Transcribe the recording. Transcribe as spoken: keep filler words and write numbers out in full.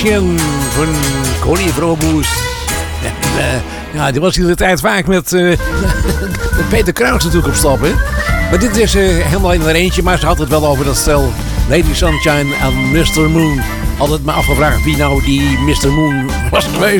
van Connie Vroboes. En, uh, ja, die was hier de tijd vaak met, uh, met Peter Kruijs natuurlijk op stap, hè? Maar dit is uh, helemaal in haar eentje, maar ze had het wel over dat stel Lady Sunshine en mister Moon. Altijd me afgevraagd wie nou die mister Moon was geweest.